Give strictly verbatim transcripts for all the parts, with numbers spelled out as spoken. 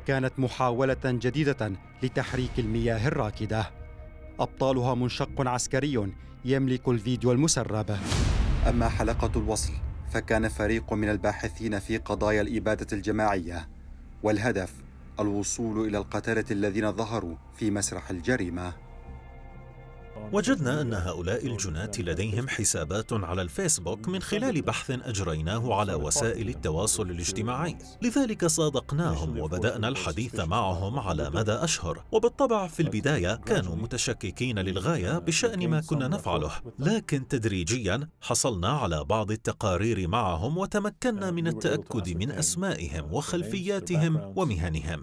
كانت محاولة جديدة لتحريك المياه الراكدة. أبطالها منشق عسكري يملك الفيديو المسرب. أما حلقة الوصل فكان فريق من الباحثين في قضايا الإبادة الجماعية، والهدف الوصول إلى القتلة الذين ظهروا في مسرح الجريمة. وجدنا أن هؤلاء الجناة لديهم حسابات على الفيسبوك من خلال بحث أجريناه على وسائل التواصل الاجتماعي، لذلك صادقناهم وبدأنا الحديث معهم على مدى أشهر. وبالطبع في البداية كانوا متشككين للغاية بشأن ما كنا نفعله، لكن تدريجيا حصلنا على بعض التقارير معهم وتمكنا من التأكد من أسمائهم وخلفياتهم ومهنهم.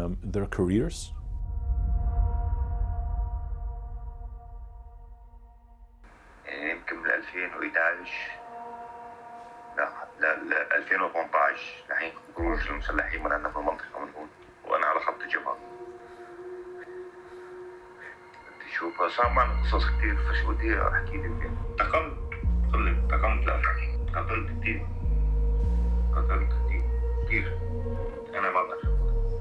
يمكن من ألفين وإحدى عشر لا لا لا ألفين وثمانية عشر لحين خروج المسلحين من عندنا في المنطقة من هون، وأنا على خط الجبهة. بدي شوف صار معنا قصص كتير، فش بدي أحكي لك. انتقمت قلت انتقمت لا قتلت كتير قتلت كتير كتير أنا ما بعرف.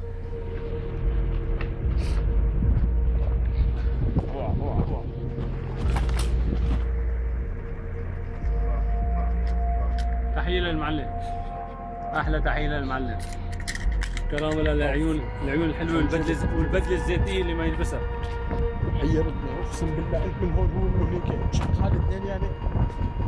تحية للمعلم، أحلى تحية للمعلم. كرامة للعيون، العيون الحلوة والبدلة والبدلة الزيتية اللي ما يلبسها. حيرتنا أقسم بالله من هون ومن هيك، شفت حال اثنين يعني.